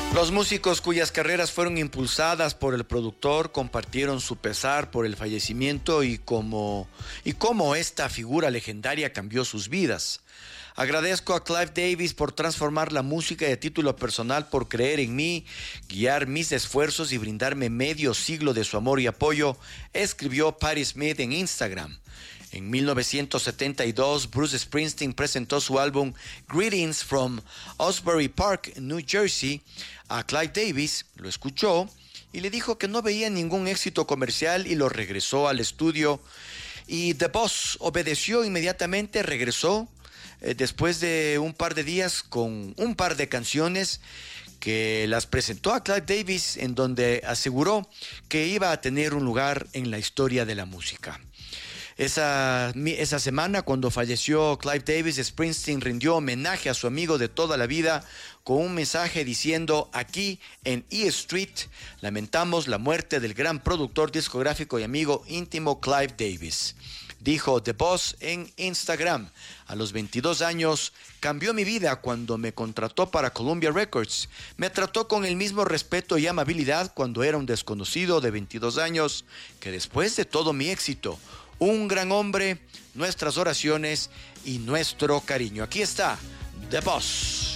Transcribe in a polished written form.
Los músicos cuyas carreras fueron impulsadas por el productor compartieron su pesar por el fallecimiento y cómo esta figura legendaria cambió sus vidas. Agradezco a Clive Davis por transformar la música y a título personal por creer en mí, guiar mis esfuerzos y brindarme medio siglo de su amor y apoyo, escribió Patti Smith en Instagram. En 1972, Bruce Springsteen presentó su álbum Greetings from Asbury Park, New Jersey, a Clive Davis, lo escuchó y le dijo que no veía ningún éxito comercial y lo regresó al estudio. Y The Boss obedeció inmediatamente, regresó después de un par de días con un par de canciones que las presentó a Clive Davis, en donde aseguró que iba a tener un lugar en la historia de la música. Esa semana, cuando falleció Clive Davis, Springsteen rindió homenaje a su amigo de toda la vida con un mensaje diciendo: aquí en E Street lamentamos la muerte del gran productor discográfico y amigo íntimo Clive Davis. Dijo The Boss en Instagram: a los 22 años cambió mi vida cuando me contrató para Columbia Records. Me trató con el mismo respeto y amabilidad cuando era un desconocido de 22 años que después de todo mi éxito. Un gran hombre, nuestras oraciones y nuestro cariño. Aquí está The Boss.